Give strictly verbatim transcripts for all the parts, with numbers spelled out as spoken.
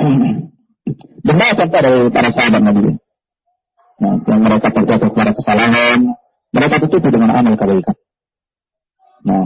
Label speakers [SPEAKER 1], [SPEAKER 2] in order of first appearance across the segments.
[SPEAKER 1] Benar contoh dari para sahabat Nabi. Nah, yang mereka terjatuh kepada kesalahan, mereka tutupi dengan amal kebaikan. Nah,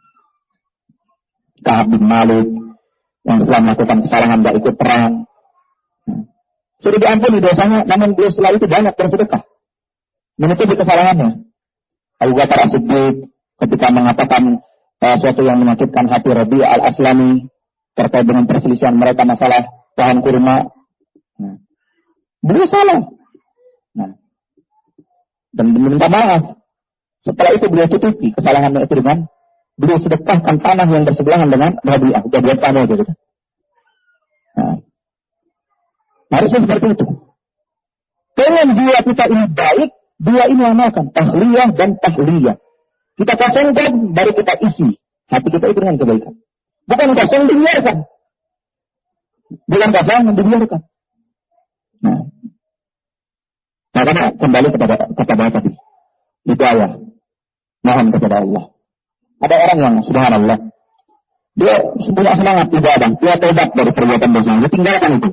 [SPEAKER 1] Ka'ab bin Malik yang setelah melakukan kesalahan tidak ikut perang, nah, sudah diampuni dosanya, namun beliau setelah itu banyak bersedekah, menutupi kesalahannya. Abu Bakar As-Siddiq ketika mengatakan uh, sesuatu yang menyakitkan hati Rabi' al-Aslami terkait dengan perselisihan mereka masalah pohon kurma, nah, beliau salah, nah, dan meminta maaf. Setelah itu beliau tutupi kesalahannya itu dengan beliau sedekahkan tanah yang bersebelahan dengan Rabi'ah, sudah buat tanah gitu. Nah, harusnya seperti itu. Dengan jiwa kita ini baik, dua ini amalkan, tahliyah dan tahliyah. Kita kosongkan, baru kita isi hati kita itu dengan kebaikan. Bukan kosong dibiarkan. Bukan kosong dibiarkan. Nah, karena kembali kepada kepada tadi hidayah, mohon kepada Allah. Ada orang yang subhanallah, dia punya semangat ibadah, dia tobat dari perbuatan dosa, dia tinggalkan itu.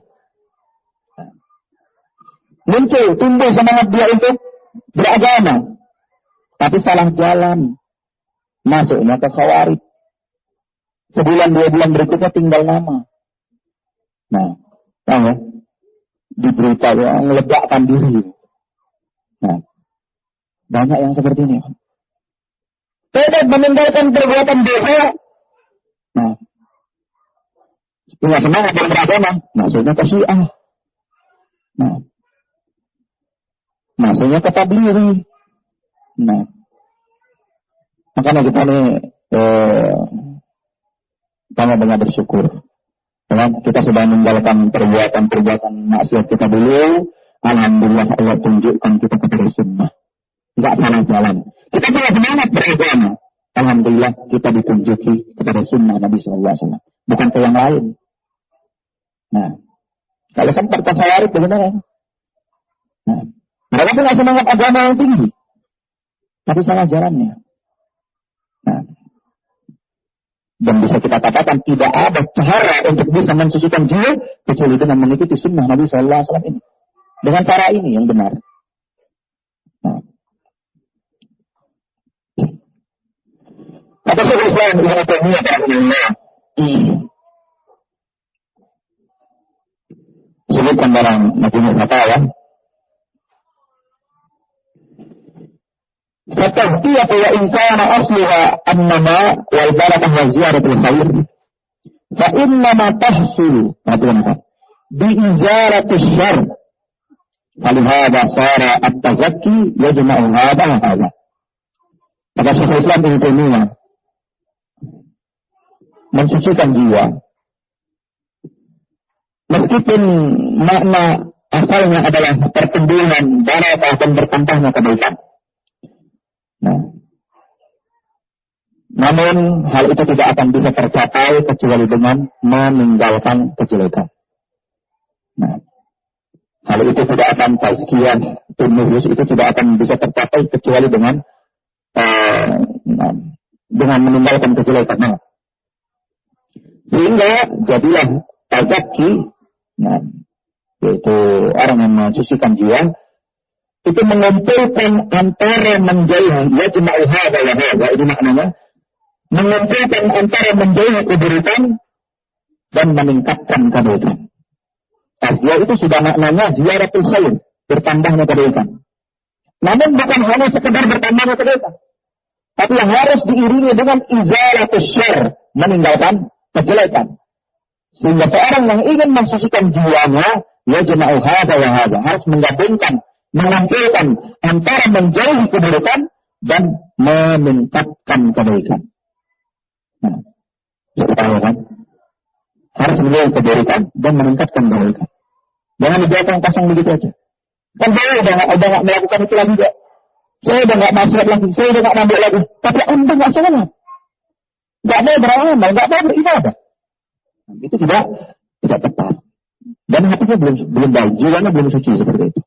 [SPEAKER 1] Muncul, tumbuh semangat dia itu beragama, tapi salah jalan, masuknya ke khawarij. Sebulan dua bulan berikutnya tinggal nama. Nah, tahu ya, di berita yang meledakkan diri. Nah, banyak yang seperti ini. Tidak meninggalkan perbuatan dosa. Nah, punya semangat dan beragama, maksudnya ke Syiah. Nah, maksudnya ke Tablighi. Nah, makanya kita ini eh, banyak-banyak bersyukur. Karena kita sudah meninggalkan perbuatan-perbuatan maksiat kita dulu. Alhamdulillah Allah tunjukkan kita kepada sunnah. Tidak salah jalan. Kita punya semangat beragama. Alhamdulillah kita ditunjuki kepada sunnah Nabi shallallahu alaihi wasallam. Bukan ke yang lain. Nah, kalau sempat ke khawarij bagaimana? Nah, mereka punya semangat agama yang tinggi, tapi salah jalannya. Nah, dan bisa kita katakan tidak ada cara untuk bisa mensucikan jiwa kecuali dengan mengikuti sunnah Nabi shallallahu alaihi wasallam ini. Dengan cara ini yang benar. Nah, kata Syekh Islam Ibnu Taimiyah rahimahullah, sebutkan dalam Majmu' Fatawa, فتغطية وإن كان أصلها النماء والبركة وزيادة الخير فإنما تحصل بإزالة الشر فلهذا صار التزكي يجمع هذا وهذا. Kata Syekh Islam Ibnu Taimiyah, mensucikan jiwa, meskipun makna asalnya adalah pertumbuhan barakah dan bertambahnya kebaikan. Nah, namun hal itu tidak akan bisa tercapai kecuali dengan meninggalkan kejelekan. Nah, hal itu tidak akan tazkiyah nufus itu tidak akan bisa tercapai kecuali dengan uh, dengan meninggalkan kejelekan. Nah, sehingga jadilah tazaki, nah, yaitu orang yang mensucikan jiwa, itu mengumpulkan antara menjauhi yajma'u hadza wa hadza, itu maknanya mengumpulkan antara menjauhi keburukan dan meningkatkan kebaikan. Tasbih itu sudah maknanya ziyaratul khair, bertambahnya kebaikan. Namun bukan hanya sekedar bertambahnya kebaikan, tapi yang harus diiringi dengan izalatus syarr, meninggalkan kejelekan. Sehingga seorang yang ingin mensucikan jiwanya, yajma'u hadza wa hadza, harus menggabungkan, mengumpulkan antara menjauhi keburukan dan meningkatkan kebaikan. Nah, kita kan harus menjauhi keburukan dan meningkatkan kebaikan. Jangan dibiarkan kosong begitu aja. Kan saya udah nggak udah nggak melakukan itu lagi, ya. Saya udah nggak maksiat lagi, saya udah nggak nambah lagi. Tapi anda nggak sholat, nggak mau beramal, nggak mau beribadah. Nah, itu tidak tidak tepat. Dan hatinya belum belum baik, jiwanya belum suci seperti itu.